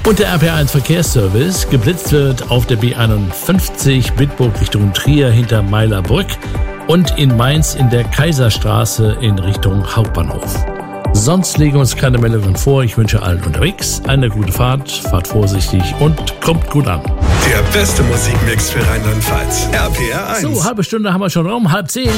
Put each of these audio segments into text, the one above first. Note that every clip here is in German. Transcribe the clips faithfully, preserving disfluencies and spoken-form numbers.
Und der R P R eins Verkehrsservice. Geblitzt wird auf der B einundfünfzig Bitburg Richtung Trier hinter Meilerbrück und in Mainz in der Kaiserstraße in Richtung Hauptbahnhof. Sonst legen uns keine Meldungen vor. Ich wünsche allen unterwegs eine gute Fahrt, fahrt vorsichtig und kommt gut an. Der beste Musikmix für Rheinland-Pfalz. R P R eins. So, halbe Stunde haben wir schon rum, halb zehn.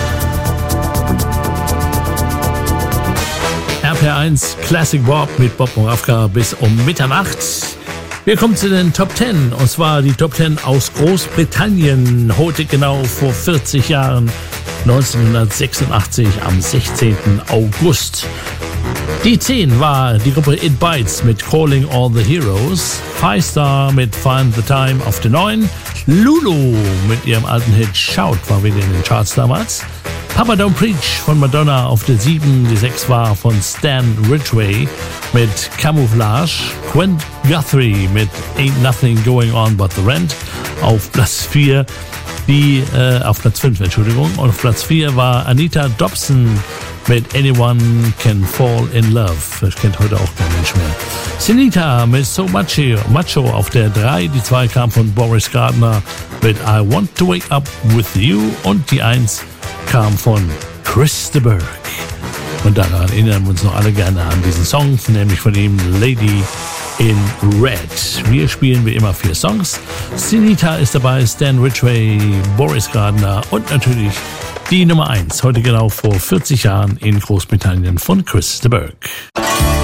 R P R eins Classic Bob mit Bob Moravka bis um Mitternacht. Wir kommen zu den Top Ten, und zwar die Top Ten aus Großbritannien. Heute genau vor vierzig Jahren, neunzehnhundertsechsundachtzig, am sechzehnten August. Die zehn war die Gruppe It Bites mit Calling All the Heroes. Five Star mit Find the Time auf der neun. Lulu mit ihrem alten Hit Shout war wieder in den Charts damals. Papa Don't Preach von Madonna auf der sieben. Die sechs war von Stan Ridgway mit Camouflage. Quint Guthrie mit Ain't Nothing Going On But the Rent auf Platz vier. Die, äh, auf Platz fünf, Entschuldigung. Und auf Platz vier war Anita Dobson mit Anyone Can Fall in Love. Das kennt heute auch kein Mensch mehr. Sinita mit So Macho, Macho auf der drei. Die zwei kam von Boris Gardner mit I Want to Wake Up With You. Und die eins kam von Chris de Burgh. Und daran erinnern wir uns noch alle gerne an diesen Song, nämlich von ihm Lady in Red. Wir spielen wie immer vier Songs. Sinita ist dabei, Stan Ridgway, Boris Gardner und natürlich die Nummer eins. Heute genau vor vierzig Jahren in Großbritannien von Chris de Burgh.